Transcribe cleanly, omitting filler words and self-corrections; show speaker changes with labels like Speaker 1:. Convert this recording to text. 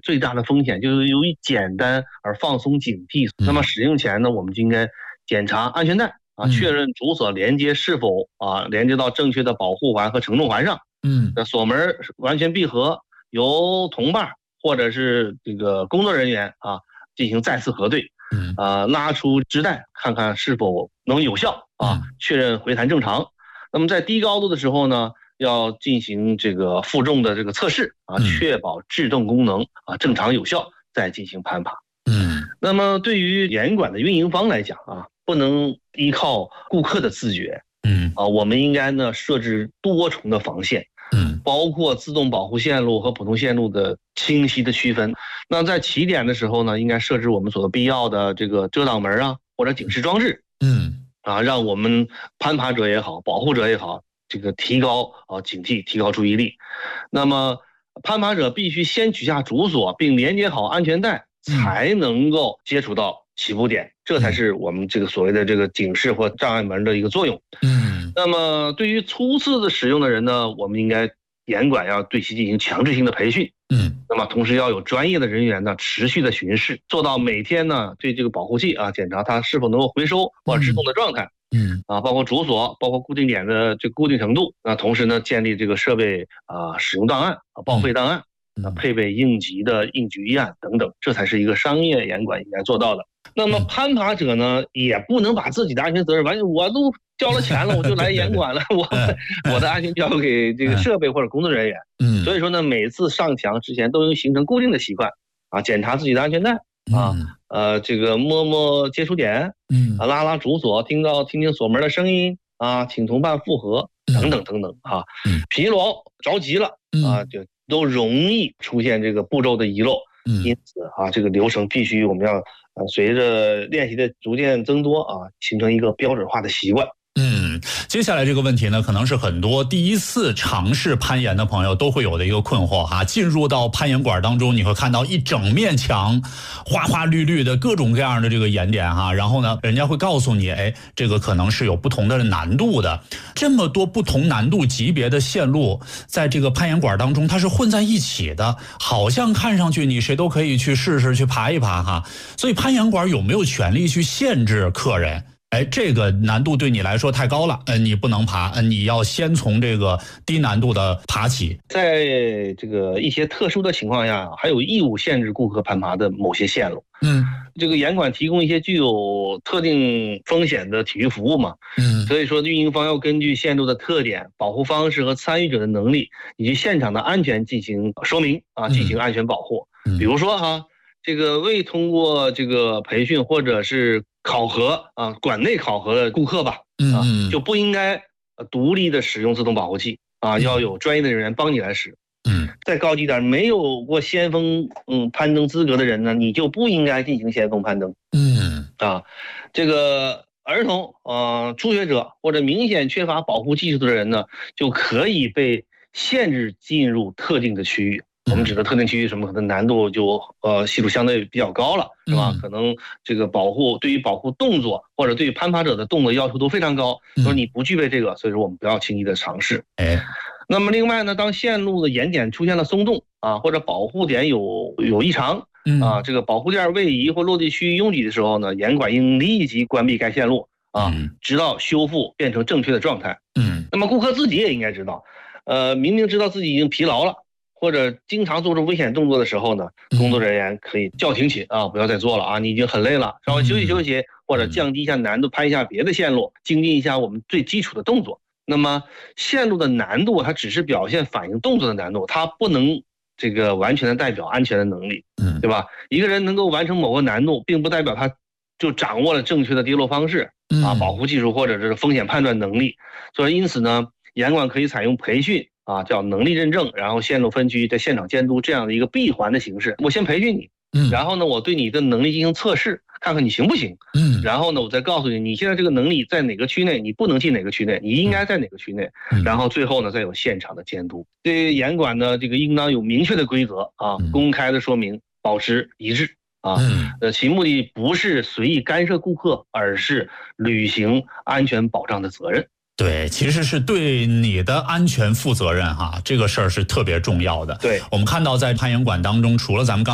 Speaker 1: 最大的风险就是由于简单而放松警惕。那么使用前呢，我们就应该检查安全带确认主锁连接是否连接到正确的保护环和承重环上。锁门完全闭合，由同伴或者是这个工作人员进行再次核对。拉出支带看看是否能有效确认回弹正常。那么在低高度的时候呢，要进行这个负重的这个测试确保制动功能正常有效，再进行攀爬。那么对于严管的运营方来讲不能依靠顾客的自觉。我们应该呢设置多重的防线。包括自动保护线路和普通线路的清晰的区分。那在起点的时候呢，应该设置我们所必要的这个遮挡门或者警示装置。让我们攀爬者也好，保护者也好，这个提高警惕，提高注意力。那么攀爬者必须先取下主锁，并连接好安全带，才能够接触到起步点，这才是我们这个所谓的这个警示或障碍门的一个作用。那么对于初次的使用的人呢，我们应该严管要对其进行强制性的培训。那么同时要有专业的人员呢持续的巡视，做到每天呢对这个保护器检查它是否能够回收或者制动的状态。包括主锁，包括固定点的这个固定程度。那同时呢建立这个设备使用档案报废档案，配备应急的应急预案等等，这才是一个商业严管应该做到的。那么攀爬者呢也不能把自己的安全责任完全，我都交了钱了，我就来严管了，我的安全交给这个设备或者工作人员。所以说呢，每次上墙之前都应形成固定的习惯检查自己的安全带这个摸接触点拉主锁，听听锁门的声音请同伴复合等等等等疲劳着急了就都容易出现这个步骤的遗漏。因此这个流程必须我们要随着练习的逐渐增多形成一个标准化的习惯。
Speaker 2: 接下来这个问题呢，可能是很多第一次尝试攀岩的朋友都会有的一个困惑进入到攀岩馆当中，你会看到一整面墙花花绿绿的各种各样的这个岩点然后呢，人家会告诉你，这个可能是有不同的难度的。这么多不同难度级别的线路，在这个攀岩馆当中，它是混在一起的，好像看上去你谁都可以去试试去爬一爬所以攀岩馆有没有权利去限制客人？这个难度对你来说太高了，你不能爬，你要先从这个低难度的爬起。
Speaker 1: 在这个一些特殊的情况下，还有义务限制顾客攀爬的某些线路。这个严管提供一些具有特定风险的体育服务嘛。所以说运营方要根据线路的特点、保护方式和参与者的能力以及现场的安全进行说明进行安全保护。比如说这个未通过这个培训或者是考核馆内考核的顾客吧就不应该独立的使用自动保护器要有专业的人员帮你来使。再高级点，没有过先锋攀登资格的人呢，你就不应该进行先锋攀登。这个儿童初学者或者明显缺乏保护技术的人呢，就可以被限制进入特定的区域。我们指的特定区域什么，可能难度就系数相对比较高了，是吧？可能这个对于保护动作或者对于攀爬者的动作要求都非常高，说你不具备这个，所以说我们不要轻易的尝试。那么另外呢，当线路的岩点出现了松动或者保护点有异常这个保护垫位移或落地区域拥挤的时候呢，严管应立即关闭该线路直到修复变成正确的状态。那么顾客自己也应该知道，明明知道自己已经疲劳了，或者经常做出危险动作的时候呢，工作人员可以叫停起不要再做了你已经很累了，稍微休息休息，或者降低一下难度，攀一下别的线路，精进一下我们最基础的动作。那么线路的难度它只是表现反映动作的难度，它不能这个完全的代表安全的能力，对吧？一个人能够完成某个难度，并不代表他就掌握了正确的跌落方式保护技术或者是风险判断能力。所以因此呢，严管可以采用培训叫能力认证，然后线路分区在现场监督这样的一个闭环的形式。我先培训你，然后呢，我对你的能力进行测试，看看你行不行。然后呢，我再告诉你，你现在这个能力在哪个区内，你不能进哪个区内，你应该在哪个区内。然后最后呢，再有现场的监督。对严管呢，这个应当有明确的规则公开的说明，保持一致其目的不是随意干涉顾客，而是履行安全保障的责任。
Speaker 2: 对，其实是对你的安全负责任这个事儿是特别重要的。
Speaker 1: 对，
Speaker 2: 我们看到在攀岩馆当中，除了咱们刚